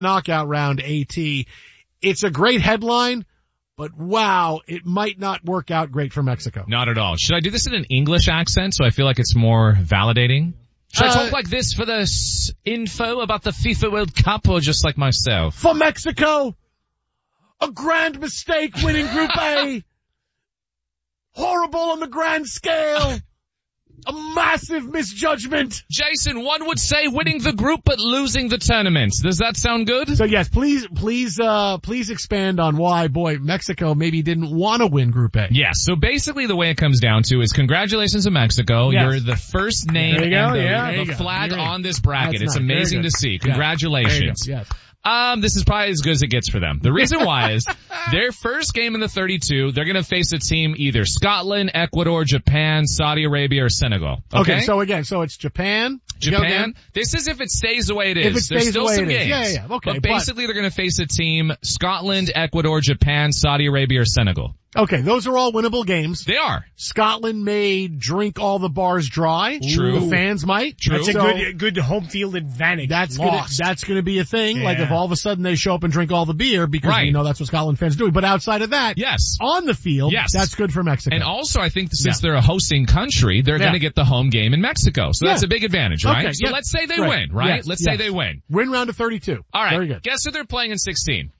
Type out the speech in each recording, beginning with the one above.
knockout round AT. It's a great headline, but wow, it might not work out great for Mexico. Not at all. Should I do this in an English accent so I feel like it's more validating? Should I talk like this for the info about the FIFA World Cup or just like myself? For Mexico, a grand mistake winning Group A. Horrible on the grand scale. A massive misjudgment. Jason, one would say winning the group but losing the tournament. Does that sound good? So yes, please expand on why, Mexico maybe didn't want to win Group A. Yes, so basically the way it comes down to is congratulations to Mexico. Yes. You're the first name and the flag on this bracket. It's amazing to see. Congratulations. Yes. This is probably as good as it gets for them. The reason why is their first game in the 32, they're going to face a team either Scotland, Ecuador, Japan, Saudi Arabia, or Senegal. Okay, so it's Japan. This is if it stays the way it is. If it stays There's still the way some it is. games. Yeah. Okay. But basically they're going to face a team Scotland, Ecuador, Japan, Saudi Arabia, or Senegal. Okay, those are all winnable games. They are. Scotland may drink all the bars dry. True. The fans might. True. That's a good home field advantage. That's gonna be a thing. Yeah. Like if all of a sudden they show up and drink all the beer because we know that's what Scotland fans do. But outside of that, yes, on the field, yes, that's good for Mexico. And also I think since they're a hosting country, they're going to get the home game in Mexico. So that's a big advantage, right? Okay, So let's say they win, right? Yes, let's say they win. Win round of 32. All right. Very good. Guess who they're playing in 16?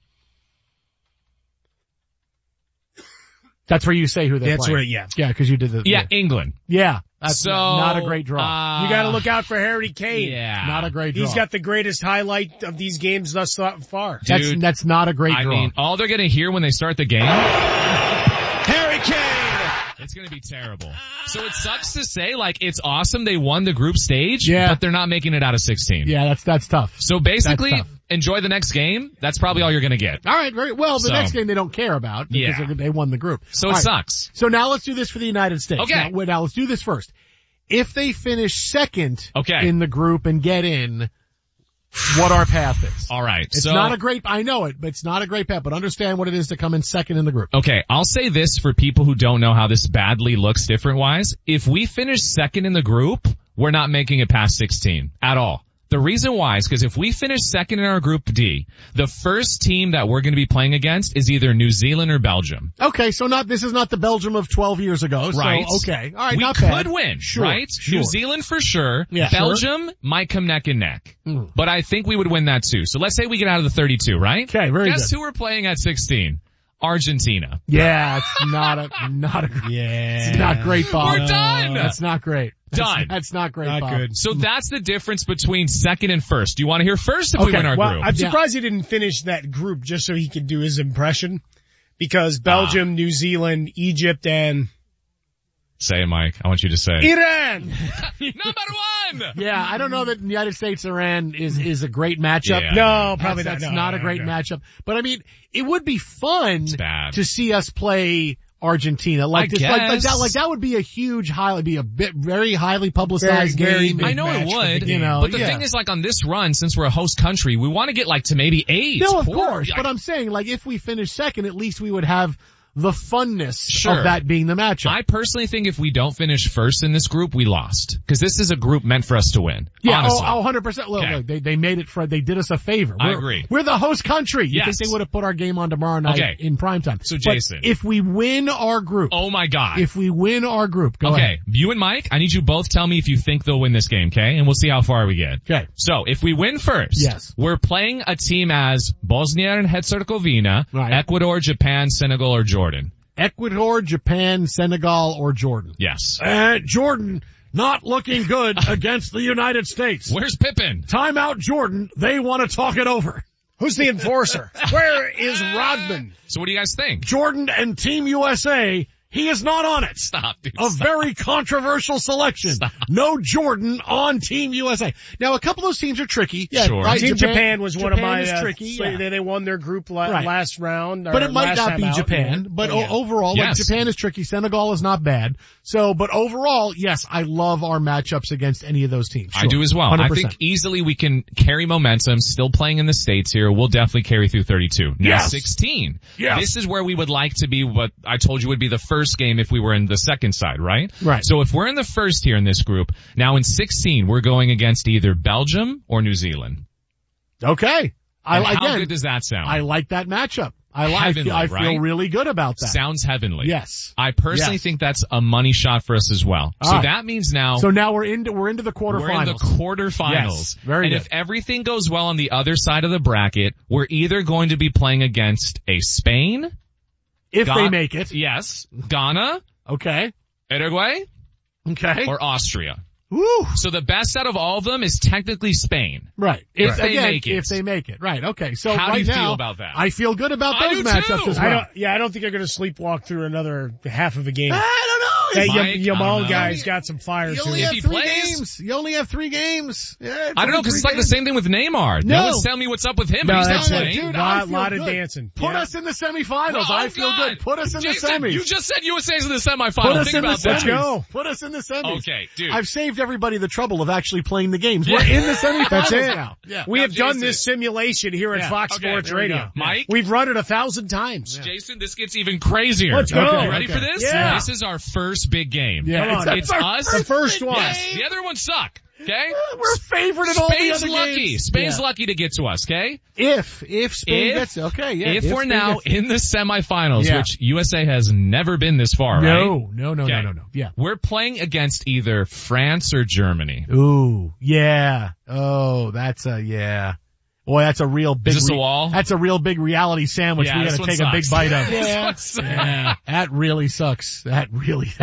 That's where you say who they're playing. Yeah, because you did the... Yeah, England. Yeah. That's not a great draw. You gotta look out for Harry Kane. Yeah. Not a great draw. He's got the greatest highlight of these games thus far. Dude, that's not a great draw. I mean, all they're gonna hear when they start the game... Harry Kane! It's gonna be terrible. So it sucks to say, like, it's awesome they won the group stage, Yeah. but they're not making it out of 16. Yeah, that's tough. So basically, That's tough. enjoy the next game. That's probably all you're gonna get. All right, very well. The next game they don't care about because they won the group. So all it right. sucks. So now let's do this for the United States. Okay. Now let's do this first. If they finish second Okay. in the group and get in, what our path is. All right. It's not a great, I know it, but it's not a great path, but understand what it is to come in second in the group. Okay, I'll say this for people who don't know how this badly looks different-wise. If we finish second in the group, we're not making it past 16 at all. The reason why is because if we finish second in our Group D, the first team that we're going to be playing against is either New Zealand or Belgium. Okay, so this is not the Belgium of 12 years ago. Right. So, okay. All right, we not bad. could win, Sure, right? sure. New Zealand for sure. Yeah, Belgium might come neck and neck. But I think we would win that too. So let's say we get out of the 32, right? Okay, very Guess good. who we're playing at 16? Argentina. Yeah, it's not it's not great, Bob. We're done! That's not great. Done. That's not great, Not Bob. good. So that's the difference between second and first. Do you want to hear first if we win our well, group? I'm surprised he didn't finish that group just so he could do his impression. Because Belgium, New Zealand, Egypt, and... Say it, Mike. I want you to say it. Iran! Number one! Yeah, I don't know that United States-Iran is a great matchup. Yeah. No, probably not. That's not a great matchup. But I mean, it would be fun bad. to see us play Argentina like I this, like guess. that would be a huge highlight, be a very highly publicized Very game. big I know it match for would, the game. but the thing is, like, on this run, since we're a host country, we want to get, like, to maybe 8. No, of 4. course, but I'm saying, like, if we finish second, at least we would have the funness Sure. of that being the matchup. I personally think if we don't finish first in this group, we lost. Because this is a group meant for us to win. Yeah, honestly. 100%. Look, Okay. look, they made it for, they did us a favor. I agree. We're the host country. You Yes. think they would have put our game on tomorrow night in primetime. So, But Jason. if we win our group. Oh my God. If we win our group, go Okay, ahead. you and Mike, I need you both tell me if you think they'll win this game, okay? And we'll see how far we get. Okay. So, if we win first, Yes. we're playing a team as Bosnia and Herzegovina, Right. Ecuador, Japan, Senegal, or Jordan. Ecuador, Japan, Senegal, or Jordan. Yes. Jordan, not looking good against the United States. Where's Pippen? Timeout, Jordan. They want to talk it over. Who's the enforcer? Where is Rodman? So what do you guys think? Jordan and Team USA, he is not on it. Stop, dude. A Stop. very controversial selection. Stop. No Jordan on Team USA. Now, a couple of those teams are tricky. Yeah, Sure. right? Team Japan was one of Japan my, is tricky, yeah. they won their group Right. last round. But or it might last not time be out. Japan. Yeah. But Yeah. overall, Yes. like Japan is tricky. Senegal is not bad. So, but overall, yes, I love our matchups against any of those teams. I Sure. do as well. 100%. I think easily we can carry momentum, still playing in the States here. We'll definitely carry through 32. Now Yes. 16. Yes. This is where we would like to be what I told you would be the first game if we were in the second side, right? Right. So if we're in the first here in this group, now in 16 we're going against either Belgium or New Zealand. Okay. How good does that sound? I like that matchup. I Heavenly, feel really good about that. Sounds heavenly. Yes. I personally think that's a money shot for us as well. All so right. that means now. So now we're into the quarterfinals. We're in the quarterfinals. Yes, very and good. if everything goes well on the other side of the bracket, we're either going to be playing against a Spain. If they make it. Yes. Ghana. Okay. Uruguay. Okay. Or Austria. Woo. So the best out of all of them is technically Spain. Right. If they make it. If they make it. Right. Okay. So how right do you now, feel about that? I feel good about I those do matchups too. as well. I don't think they're going to sleepwalk through another half of a game. I don't know. That Mike, I Yamal don't know. guy's got some fire You to only him. have he 3 plays? games. You only have 3 games. Yeah, I don't know, because it's like the same thing with Neymar. No. one's telling me what's up with him, No, but he's not that's it. playing. Dude, I feel lot of good. dancing. Put Yeah. us in the semifinals. Oh, I feel God. good. Put us in Jason, the semis. you just said USA's in the Put semifinals. us Think in the about semis. that. Let's go. Put us in the semis. Okay, dude. I've saved everybody the trouble of actually playing the games. Yeah. We're in the semifinals That's it. now. Yeah. We Now, have done Jason. this simulation here at Yeah. Fox Okay, Sports there we Radio. go. Mike? We've run it 1,000 times. Jason, this gets even crazier. Let's go. You ready Okay. for this? Yeah. This is our first big game. Yeah, Come on. It's our us. The first one. Yes. The other ones suck. Okay? We're favored in all the Spain's other lucky. games. Spain's Yeah. lucky to get to us, okay? If Spain gets okay, yeah. If we're Spain now gets- in the semifinals, Yeah. which USA has never been this far, right? No. Okay. Yeah. We're playing against either France or Germany. Ooh, yeah. Oh, that's yeah. Boy, that's a real big. this a wall? That's a real big reality sandwich. Yeah, we this gotta one take a big sucks. bite of. This one sucks. Yeah, that really sucks. That really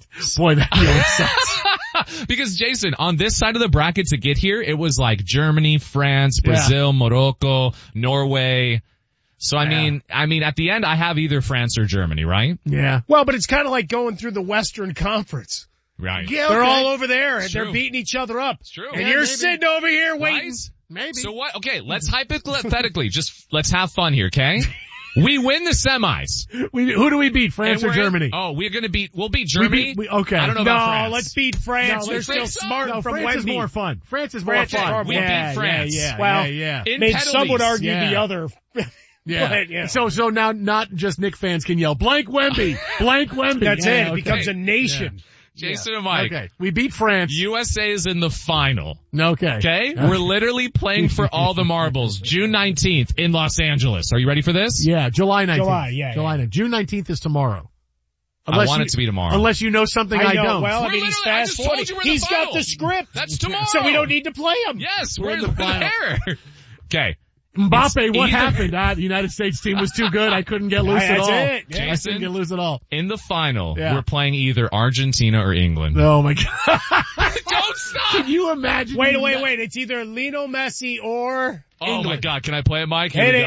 sucks. Because Jason, on this side of the bracket to get here, it was like Germany, France, Brazil, Morocco, Norway. So I mean, at the end I have either France or Germany, right? Yeah. Well, but it's kind of like going through the Western Conference. Right. Yeah, They're okay. all over there and It's they're true. beating each other up. It's true. And Yeah, you're maybe. sitting over here waiting. Right? Maybe. So what? Okay, let's hypothetically, let's have fun here, okay? We win the semis. Who do we beat? France And or we're in- Germany? we'll beat Germany. Okay. I don't know No, about France. let's beat France. No, They're let's still beat- smart No, from France is Wemby. more fun. France is more France is fun. more We fun. beat France. Yeah. Well, yeah. In I mean, some would penalties. argue the Yeah. other. Yeah. But, yeah. So now not just Knick fans can yell blank Wemby, blank Wemby. That's Yeah, it. It okay. becomes a nation. Jason and Mike. Okay. We beat France. USA is in the final. Okay. Okay? We're literally playing for all the marbles. June 19th in Los Angeles. Are you ready for this? Yeah, July 19th. July, yeah. July 19th. June 19th is tomorrow. I want it to be tomorrow. Unless you know something I, know. don't. Well, I We're mean, he's literally- I fast just told forwarding. you we're in the He's got final. the script. That's tomorrow. So we don't need to play him. Yes, We're we're in the final. there. Okay. Mbappe, It's what either- happened? The United States team was too good. I couldn't get loose at That's all. it. Yeah. I Jason? couldn't get loose at all. In the final, Yeah. we're playing either Argentina or England. Oh my God. Don't stop! Can you imagine? Wait. It's either Lionel Messi or Oh my England. God, can I play it, Mike? Here Hit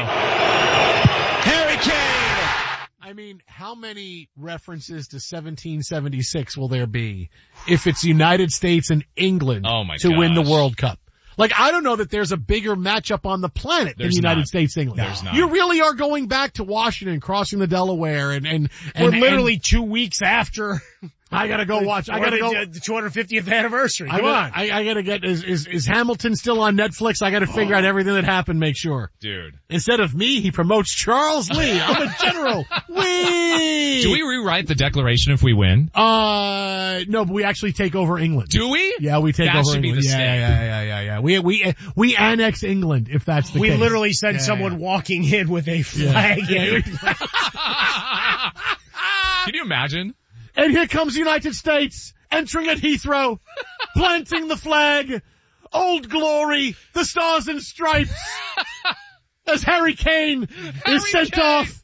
we it. go. Harry Kane. I mean, how many references to 1776 will there be if it's United States and England Oh my to win the gosh. World Cup? Like, I don't know that there's a bigger matchup on the planet than There's United not. States England. There's not. You really are going back to Washington, crossing the Delaware, and We're literally 2 weeks after. I gotta go watch. I gotta go. The 250th anniversary. I Come on. gotta get. Is Hamilton still on Netflix? I gotta figure out everything that happened. Make sure. Dude. Instead of me, he promotes Charles Lee. I'm a general. Wee. Do we rewrite the declaration if we win? No, but we actually take over England. Do we? Yeah, we take That over should be England. the Yeah. We annex England if that's the We case. literally send Yeah, someone yeah. walking in with a flag. Yeah. Can you imagine? And here comes the United States entering at Heathrow, planting the flag, Old Glory, the Stars and Stripes, as Harry Kane is sent Kane. off,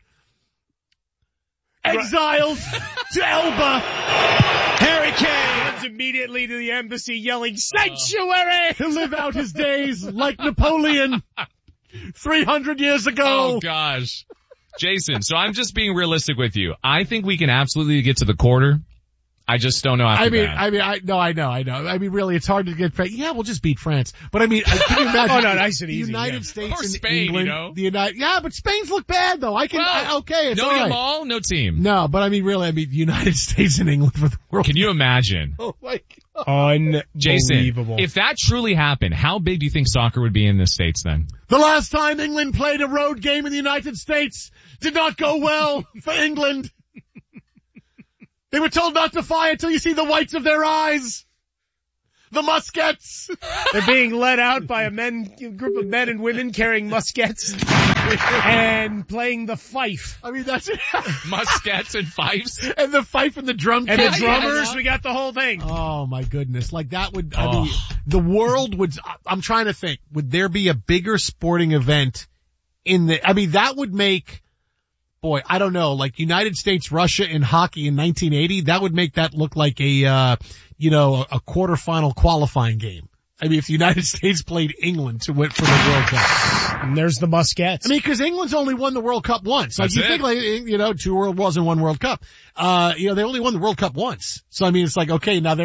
exiled to Elba. Harry Kane runs immediately to the embassy yelling, "Sanctuary!" To live out his days like Napoleon 300 years ago. Oh gosh. Jason, so I'm just being realistic with you. I think we can absolutely get to the quarter. I just don't know after that. I know. I mean, really, it's hard to get. Yeah, we'll just beat France. But I mean, can you imagine? Oh, no, nice and the easy, United yeah. States Or and Spain, England. you know? Yeah, but Spain's look bad though. Okay, it's no all right. Yamal, no team. No, but I mean, really, United States and England for the World. Can you imagine? Oh my God. Jason, Unbelievable. if that truly happened, how big do you think soccer would be in the States then? The last time England played a road game in the United States did not go well for England. They were told not to fire until you see the whites of their eyes. The muskets. They're being led out by a group of men and women carrying muskets and playing the fife. I mean, that's it. Muskets and fifes. And the fife and the drum And the kit. drummers, we got the whole thing. Oh my goodness. Like that would, I mean, the world would, I'm trying to think, would there be a bigger sporting event that would make, boy, I don't know, like United States, Russia in hockey in 1980, that would make that look like a quarterfinal qualifying game. I mean, if the United States played England to win for the World Cup. And there's the muskets. I mean, cause England's only won the World Cup once. Like That's think like, 2 World Wars and 1 World Cup. They only won the World Cup once. So I mean, it's like, okay, now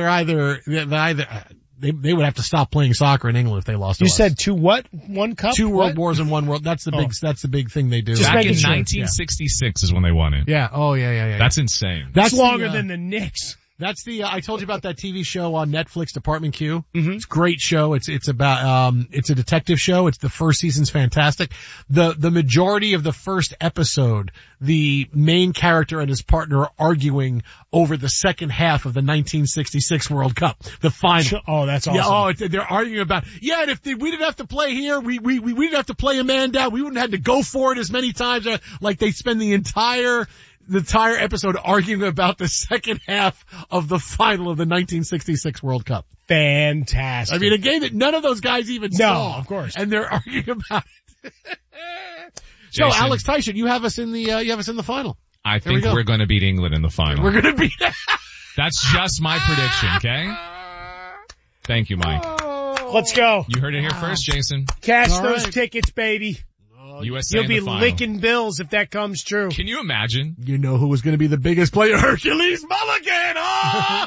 they would have to stop playing soccer in England if they lost. You said 2 what? 1 cup? 2 World Wars and 1 World. That's the big thing they do. Just Back in making sure. 1966 is when they won it. Yeah. Oh yeah. That's insane. That's longer than the Knicks. That's I told you about that TV show on Netflix, Department Q. Mm-hmm. It's a great show. It's about, it's a detective show. The first season's fantastic. The majority of the first episode, the main character and his partner are arguing over the second half of the 1966 World Cup, the final. Oh, that's awesome. Yeah, they're arguing about, and if we didn't have to play here, we didn't have to play a man down. We wouldn't have to go for it as many times. Like they spend the entire episode arguing about the second half of the final of the 1966 World Cup. Fantastic. I mean, a game that none of those guys even saw. No, of course. And they're arguing about it. So, Jason, Alex Tyson, you have us in the final. I think we're going to beat England in the final. We're going to beat. That's just my prediction, okay? Thank you, Mike. Let's go. You heard it here first, Jason. Cash All those right. tickets, baby. USA You'll in be the final. licking bills if that comes true. Can you imagine? You know who was going to be the biggest player? Hercules Mulligan! Oh!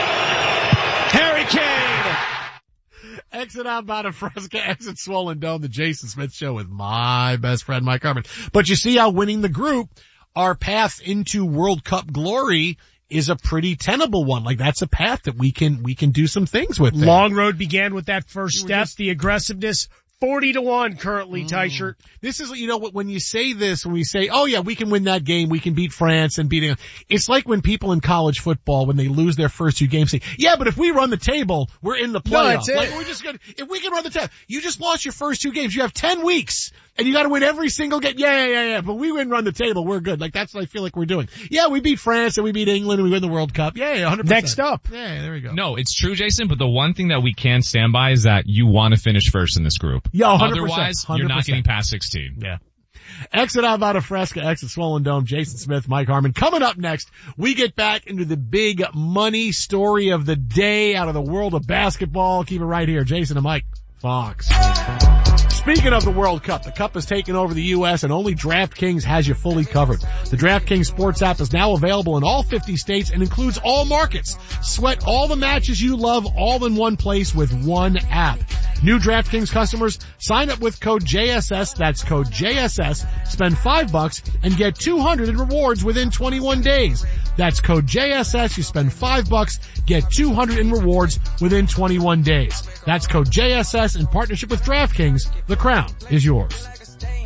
Harry Kane! Exit out of Fresca, exit Swollen Dome, the Jason Smith Show with my best friend, Mike Harmon. But you see how winning the group, our path into World Cup glory is a pretty tenable one. Like that's a path that we can do some things with. There. Long road began with that first step, the aggressiveness. 40-1 currently, Tyshirt. This is, when you say this, when we say, oh yeah, we can win that game, we can beat France and beat, it's like when people in college football, when they lose their first 2 games, say, yeah, but if we run the table, we're in the playoffs. No, that's it. Like we're just gonna, if we can run the table, you just lost your first 2 games, you have 10 weeks, and you gotta win every single game. Yeah, but we win run the table, we're good. Like that's what I feel like we're doing. Yeah, we beat France and we beat England and we win the World Cup. Yeah, 100%. Next up. Yeah, there we go. No, it's true, Jason, but the one thing that we can stand by is that you want to finish first in this group. Yeah, 100%. Otherwise, you're not getting past 16. Yeah. Exit out of Fresca, exit Swollen Dome, Jason Smith, Mike Harmon. Coming up next, we get back into the big money story of the day out of the world of basketball. Keep it right here. Jason and Mike, Fox. Speaking of the World Cup, the Cup has taken over the U.S. and only DraftKings has you fully covered. The DraftKings Sports app is now available in all 50 states and includes all markets. Sweat all the matches you love all in one place with one app. New DraftKings customers, sign up with code JSS, that's code JSS, spend $5 and get $200 in rewards within 21 days. That's code JSS, you spend $5, get $200 in rewards within 21 days. That's code JSS in partnership with DraftKings. The crown is yours.